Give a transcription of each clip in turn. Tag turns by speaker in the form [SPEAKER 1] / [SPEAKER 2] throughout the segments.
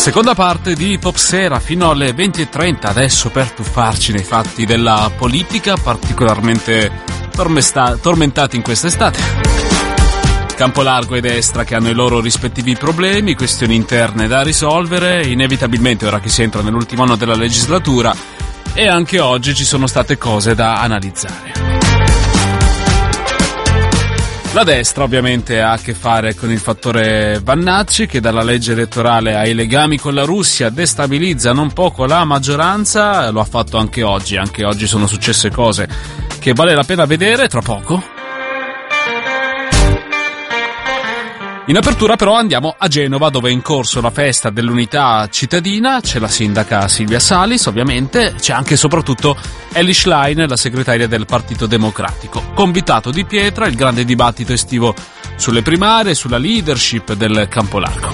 [SPEAKER 1] Seconda parte di Popsera fino alle 20:30, adesso per tuffarci nei fatti della politica particolarmente tormentati in quest'estate. Campolargo e destra che hanno i loro rispettivi problemi, questioni interne da risolvere, inevitabilmente ora che si entra nell'ultimo anno della legislatura, e anche oggi ci sono state cose da analizzare. La destra ovviamente ha a che fare con il fattore Vannacci, che dalla legge elettorale ai legami con la Russia destabilizza non poco la maggioranza. Lo ha fatto anche oggi sono successe cose che vale la pena vedere tra poco. In apertura però andiamo a Genova, dove è in corso la festa dell'unità cittadina. C'è la sindaca Silvia Salis, ovviamente, c'è anche e soprattutto Elly Schlein, la segretaria del Partito Democratico. Convitato di pietra il grande dibattito estivo sulle primarie, sulla leadership del Campolargo.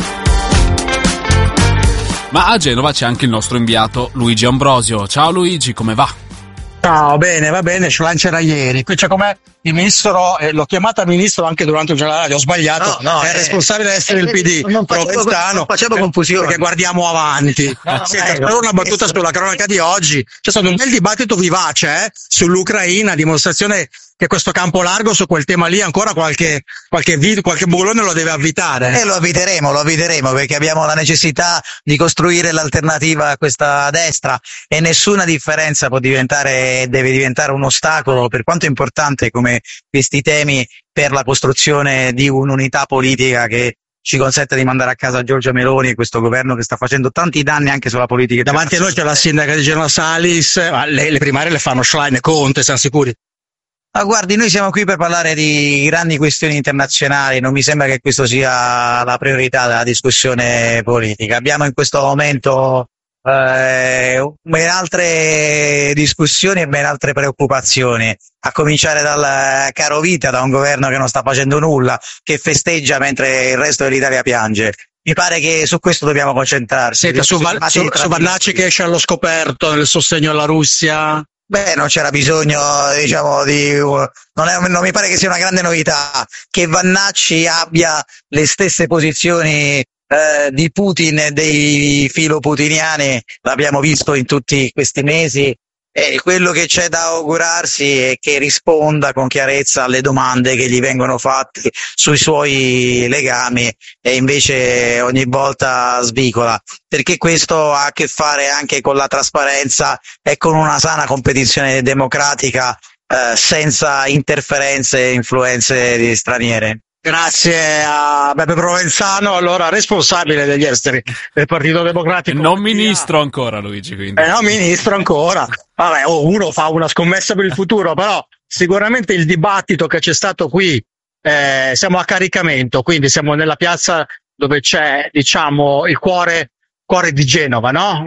[SPEAKER 1] Ma a Genova c'è anche il nostro inviato Luigi Ambrosio. Ciao Luigi, come va?
[SPEAKER 2] Ciao, bene, va bene, Schlein c'era ieri. Qui c'è com'è il ministro, l'ho chiamata ministro anche durante un giornale, ho sbagliato, è responsabile di essere il PD Provenzano,
[SPEAKER 3] facciamo confusione
[SPEAKER 2] perché guardiamo avanti. Solo una battuta sulla cronaca di oggi. C'è stato un bel dibattito vivace sull'Ucraina, dimostrazione che questo Campolargo su quel tema lì ancora qualche bullone lo deve avvitare.
[SPEAKER 3] Lo avviteremo perché abbiamo la necessità di costruire l'alternativa a questa destra, e nessuna differenza deve diventare un ostacolo, per quanto importante come questi temi, per la costruzione di un'unità politica che ci consente di mandare a casa Giorgia Meloni e questo governo che sta facendo tanti danni anche sulla politica.
[SPEAKER 2] Davanti a noi c'è la sindaca di Genova Salis, le primarie le fanno Schlein e Conte, siamo sicuri?
[SPEAKER 3] Ma guardi, noi siamo qui per parlare di grandi questioni internazionali, non mi sembra che questo sia la priorità della discussione politica. Abbiamo in questo momento ben altre discussioni e ben altre preoccupazioni, a cominciare dal caro vita, da un governo che non sta facendo nulla, che festeggia mentre il resto dell'Italia piange. Mi pare che su questo dobbiamo concentrarsi.
[SPEAKER 2] Senta, su Vannacci che esce allo scoperto nel sostegno alla Russia.
[SPEAKER 3] Beh, non c'era bisogno, non mi pare che sia una grande novità che Vannacci abbia le stesse posizioni di Putin e dei filoputiniani. L'abbiamo visto in tutti questi mesi, e quello che c'è da augurarsi è che risponda con chiarezza alle domande che gli vengono fatte sui suoi legami, e invece ogni volta svicola, perché questo ha a che fare anche con la trasparenza e con una sana competizione democratica, senza interferenze e influenze di straniere.
[SPEAKER 2] Grazie a Beppe Provenzano, allora responsabile degli esteri del Partito Democratico.
[SPEAKER 1] Non ministro ancora, Luigi, quindi.
[SPEAKER 2] No, ministro ancora. Vabbè, uno fa una scommessa per il futuro, però sicuramente il dibattito che c'è stato qui, siamo a caricamento, quindi siamo nella piazza dove c'è, diciamo, il cuore di Genova, no?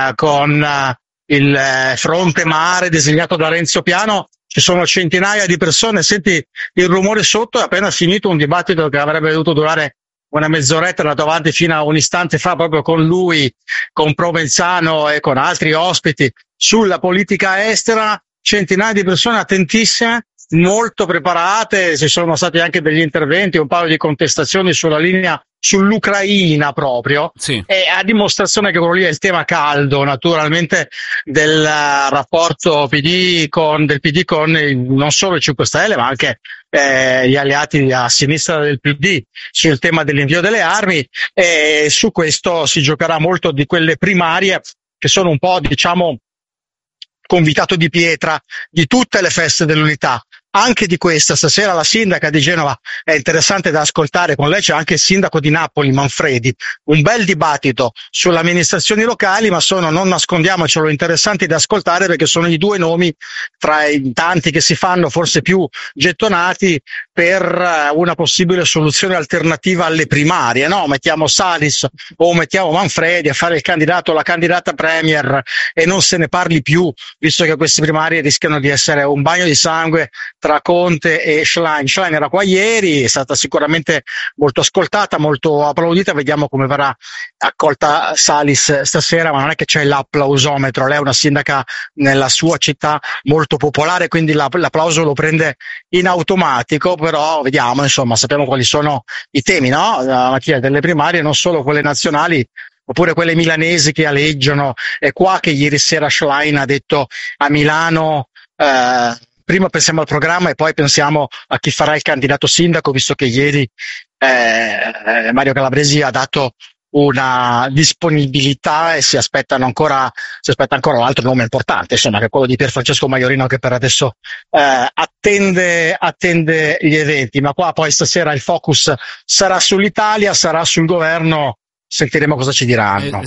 [SPEAKER 2] Con il fronte mare disegnato da Renzo Piano. Ci sono centinaia di persone, senti il rumore sotto, è appena finito un dibattito che avrebbe dovuto durare una mezz'oretta, è andato avanti fino a un istante fa proprio con lui, con Provenzano e con altri ospiti sulla politica estera, centinaia di persone attentissime, molto preparate, ci sono stati anche degli interventi, un paio di contestazioni sulla linea sull'Ucraina proprio,
[SPEAKER 1] sì.
[SPEAKER 2] E a dimostrazione che quello lì è il tema caldo naturalmente del rapporto del PD con non solo il 5 Stelle ma anche gli alleati a sinistra del PD sul tema dell'invio delle armi, e su questo si giocherà molto di quelle primarie che sono un po', diciamo, convitato di pietra di tutte le feste dell'unità. Anche di questa stasera la sindaca di Genova è interessante da ascoltare, con lei c'è anche il sindaco di Napoli Manfredi, un bel dibattito sulle amministrazioni locali, ma sono, non nascondiamocelo, interessanti da ascoltare perché sono i due nomi tra i tanti che si fanno forse più gettonati per una possibile soluzione alternativa alle primarie, no? Mettiamo Salis o mettiamo Manfredi a fare il candidato o la candidata premier e non se ne parli più, visto che queste primarie rischiano di essere un bagno di sangue tra Conte e Schlein. Schlein era qua ieri, è stata sicuramente molto ascoltata, molto applaudita, vediamo come verrà accolta Salis stasera, ma non è che c'è l'applausometro, lei è una sindaca nella sua città molto popolare, quindi l'applauso lo prende in automatico, però vediamo, insomma, sappiamo quali sono i temi, no? Mattia, delle primarie, non solo quelle nazionali, oppure quelle milanesi che aleggiano. È qua che ieri sera Schlein ha detto a Milano prima pensiamo al programma e poi pensiamo a chi farà il candidato sindaco, visto che ieri Mario Calabresi ha dato una disponibilità e si aspetta ancora l'altro nome importante, insomma, che è quello di Pier Francesco Maiorino, che per adesso attende gli eventi. Ma qua poi stasera il focus sarà sull'Italia, sarà sul governo. Sentiremo cosa ci diranno.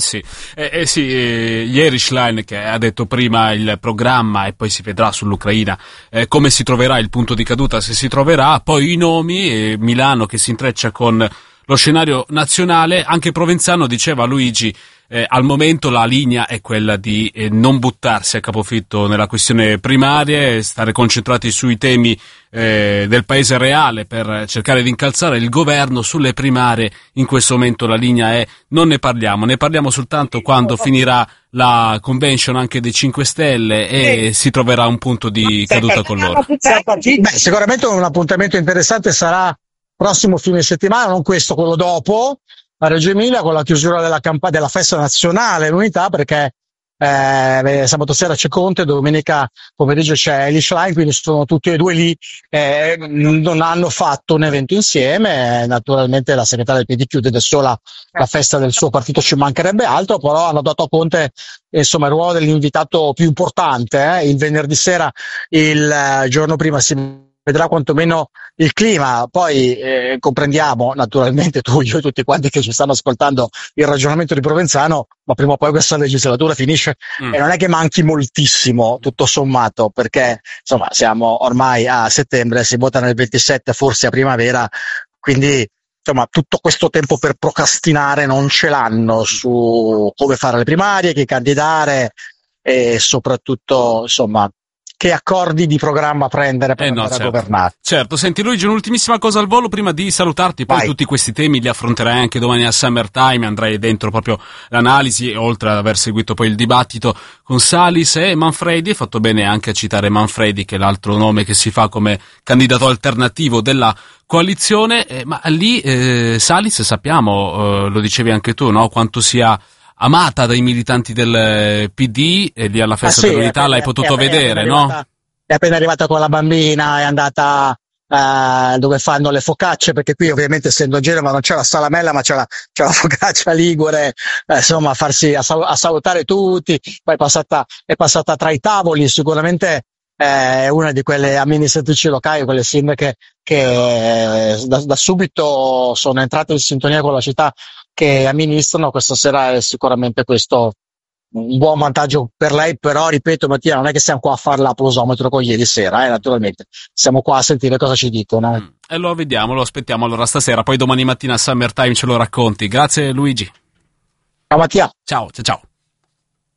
[SPEAKER 1] Ieri Schlein, che ha detto prima il programma e poi si vedrà sull'Ucraina come si troverà il punto di caduta, se si troverà, poi i nomi, Milano che si intreccia con lo scenario nazionale. Anche Provenzano diceva, Luigi, al momento la linea è quella di non buttarsi a capofitto nella questione primaria, stare concentrati sui temi del paese reale per cercare di incalzare il governo. Sulle primarie in questo momento la linea è non ne parliamo soltanto quando finirà la convention anche dei 5 Stelle e si troverà un punto di caduta con loro.
[SPEAKER 2] Sicuramente un appuntamento interessante sarà prossimo fine settimana, non questo, quello dopo, a Reggio Emilia, con la chiusura della festa nazionale, l'unità, perché sabato sera c'è Conte, domenica pomeriggio c'è Eli Schlein, quindi sono tutti e due lì, non hanno fatto un evento insieme. Naturalmente la segretaria del PD chiude da sola la festa del suo partito, ci mancherebbe altro, però hanno dato a Conte insomma il ruolo dell'invitato più importante. Il venerdì sera, il giorno prima, si vedrà quantomeno il clima. Poi comprendiamo naturalmente, tu, io e tutti quanti che ci stanno ascoltando, il ragionamento di Provenzano, ma prima o poi questa legislatura finisce e non è che manchi moltissimo tutto sommato, perché insomma siamo ormai a settembre, si vota nel 27, forse a primavera, quindi insomma tutto questo tempo per procrastinare non ce l'hanno su come fare le primarie, chi candidare e soprattutto insomma che accordi di programma prendere per andare a governare.
[SPEAKER 1] Certo, senti Luigi, un'ultimissima cosa al volo prima di salutarti, poi tutti questi temi li affronterai anche domani al Summertime, andrai dentro proprio l'analisi, oltre ad aver seguito poi il dibattito con Salis e Manfredi. Hai fatto bene anche a citare Manfredi, che è l'altro nome che si fa come candidato alternativo della coalizione, ma lì Salis sappiamo, lo dicevi anche tu, no? Quanto sia amata dai militanti del PD, e lì alla festa dell'unità l'hai potuto vedere, no?
[SPEAKER 2] È appena arrivata con la bambina, è andata dove fanno le focacce, perché qui ovviamente essendo a Genova non c'è la salamella ma c'è la focaccia ligure, insomma a salutare tutti. Poi è passata tra i tavoli, sicuramente è una di quelle amministratrici locali, quelle sindache che da subito sono entrate in sintonia con la città che amministrano. Questa sera è sicuramente questo un buon vantaggio per lei, però ripeto Mattia, non è che siamo qua a fare l'applausometro con ieri sera, naturalmente siamo qua a sentire cosa ci dicono.
[SPEAKER 1] E lo vediamo, lo aspettiamo allora stasera, poi domani mattina a Summertime ce lo racconti. Grazie Luigi.
[SPEAKER 2] Ciao Mattia.
[SPEAKER 1] Ciao.